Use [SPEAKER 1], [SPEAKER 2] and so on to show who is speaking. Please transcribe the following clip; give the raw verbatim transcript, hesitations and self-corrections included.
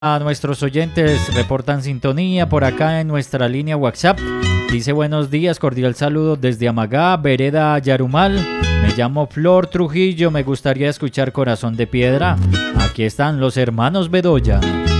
[SPEAKER 1] A nuestros oyentes reportan sintonía por acá en nuestra línea WhatsApp. Dice buenos días, cordial saludo desde Amagá, Vereda Yarumal. Me llamo Flor Trujillo, me gustaría escuchar Corazón de Piedra. Aquí están los hermanos Bedoya.